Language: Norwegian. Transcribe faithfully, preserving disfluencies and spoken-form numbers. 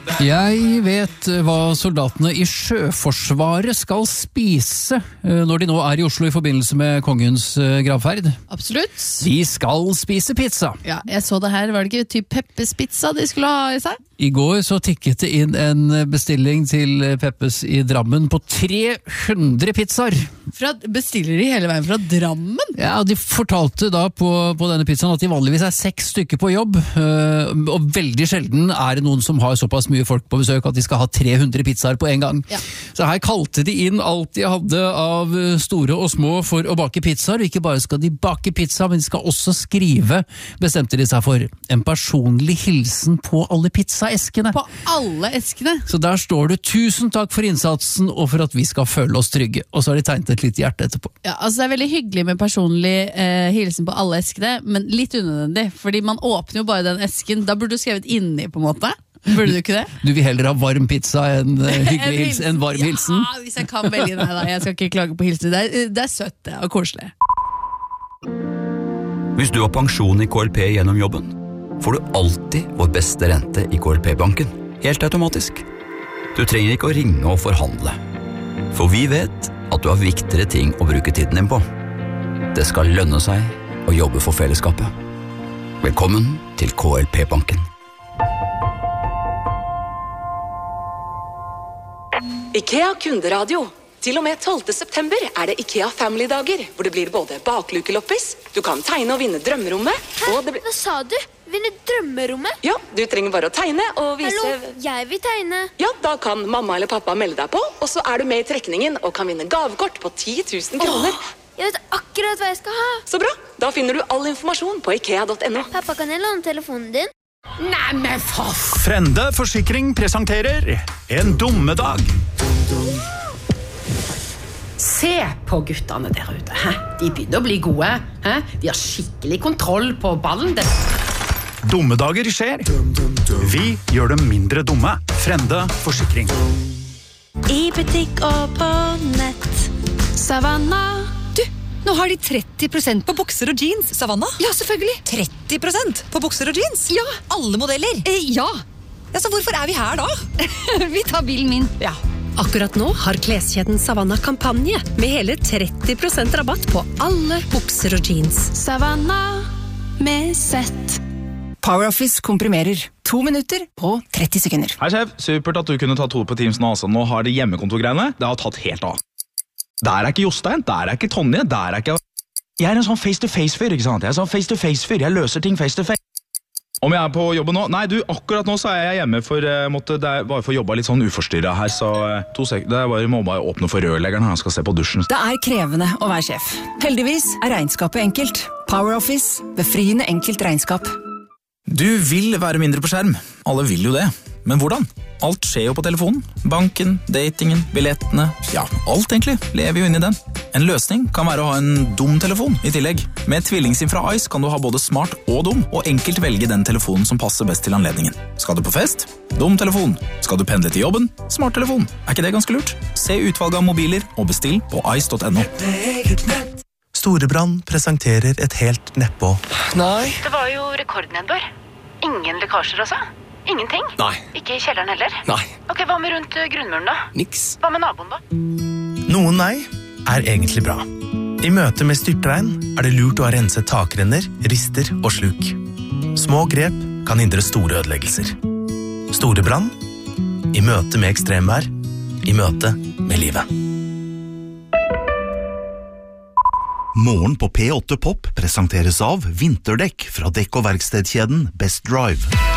Jeg vet hva soldatene i Sjøforsvaret skal spise når de nå er i Oslo i forbindelse med kongens gravferd. Absolutt. De skal spise pizza. Ja, jeg så det her, var det ikke typ Peppes pizza de skulle ha i seg? I går så tikket det inn en bestilling til Peppes i Drammen på tre hundre pizzaer. Fra, bestiller de hele veien fra Drammen? Ja, de fortalte da på, på denne pizzaen at de vanligvis er seks stykker på jobb, og veldig sjelden er det noen som har såpass mye folk på besøk at de skal ha tre hundre pizzaer på en gang. Ja. Så her kalte de inn alt de hadde av store og små for å bake pizzaer, og ikke bare skal de bake pizza, men de skal også skrive, bestemte de seg for, en personlig hilsen på alle pizzaeskene. På alle eskene? Så der står det tusen takk for innsatsen og for at vi skal føle oss trygge, og så har de tegnet et lite hjerte etterpå. Ja, altså det er veldig hyggelig med personlig eh, hilsen på alle eskene, men litt unødvendig, fordi man åpner jo bare den esken, da burde du skrevet inni på en måte. Burde du ikke det? Du vil heller ha varm pizza enn uh, hyggelig hilsen, en varm ja, hilsen? Ja, hvis jeg kan velge det da. Jeg skal ikke klage på hilsen. Det er, det er søtt og koselig. Hvis du har pensjon i K L P gjennom jobben, får du alltid vår beste rente i K L P-banken. Helt automatisk. Du trenger ikke å ringe og forhandle. For vi vet at du har viktigere ting å bruke tiden din på. Det skal lønne seg å jobbe for fellesskapet. Velkommen til K L P-banken. IKEA kunderadio. Til og med tolvte september er det IKEA Family-dager, hvor det blir både baklukeloppis, du kan tegne og vinne drømmerommet. Hæ? Og det blir... Hva sa du? Vinne drømmerommet? Ja, du trenger bare å tegne og vise... Hallo, jeg vil tegne. Ja, da kan mamma eller pappa melde deg på, og så er du med i trekningen og kan vinne gavekort på ti tusen kroner. Åh, jeg vet akkurat hva jeg skal ha. Så bra, da finner du all informasjon på ikea punktum no. Pappa, kan jeg låne telefonen din? Nei, men for... Frende Forsikring presenterer En dummedag. Se på guttene der ute. Hæ? De begynner å bli gode. Hæ? De har skikkelig kontroll på ballen. Det... Dummedager skjer. Vi gjør dem mindre dumme. Frende Forsikring. I butikk og på nett. Savanna. Du, nå har de tretti prosent på bukser og jeans. Savanna? Ja, selvfølgelig. tretti prosent på bukser og jeans? Ja. Alle modeller? Eh, ja. Ja, så hvorfor er vi her da? Vi tar bilen min. Ja. Akkurat nå har kleskjeden Savanna kampanje med hele tretti prosent rabatt på alle bukser og jeans. Savanna med sett. PowerOffice komprimerer. To minutter på tretti sekunder. Hei sjef, supert at du kunne ta to på Teams nå. Altså. Nå har det hjemmekontorgreiene. Det har tatt helt av. Der er ikke Jostein, der er ikke Tonje, der er ikke... Jeg er en sånn face-to-face-fyr, ikke sant? Jeg er sånn face-to-face-fyr. Jeg løser ting face-to-face. Om jeg er på jobben nå? Nei, du, akkurat nå så er jeg hjemme for jeg måtte, det er bare for å jobbe litt sånn uforstyrret her, så to sek det er bare, må bare åpne for rørleggeren når han skal se på dusjen. Det er krevende å være sjef. Heldigvis er regnskapet enkelt. PowerOffice, befriende enkelt regnskap. Du vil være mindre på skjerm. Alle vil jo det. Men hvordan? Alt skjer jo på telefonen. Banken, datingen, billettene, ja, alt egentlig lever jo inn i den. En løsning kan være å ha en dum telefon i tillegg. Med tvillingsim fra Ice kan du ha både smart og dum, og enkelt velge den telefonen som passer best til anledningen. Skal du på fest? Dum telefon. Skal du pendle til jobben? Smart telefon. Er ikke det ganske lurt? Se utvalget av mobiler og bestill på ice punktum no. Storebrand presenterer et helt neppå. Nei. Det var jo rekordnedbør. Ingen lekkasjer også. Ingenting? Nei. Ikke i kjelleren heller? Nei. Ok, hva med rundt grunnmuren da? Niks. Hva med naboen da? Noen nei er egentlig bra. I møte med styrtregn er det lurt å ha renset takrenner, rister og sluk. Små grep kan hindre store ødeleggelser. Storebrand i møte med ekstremvær, i møte med livet. Morgen på P åtte Pop presenteres av vinterdekk fra dekk- og verkstedkjeden Best Drive.